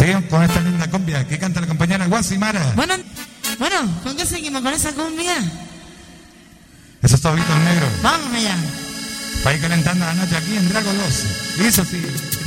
Seguimos con esta linda cumbia que canta la compañera Guasimara. Bueno, ¿con qué seguimos? ¿Con esa cumbia? Esos ojitos negros. Vamos allá. Para ir calentando la noche aquí en Drago 12. Eso sí.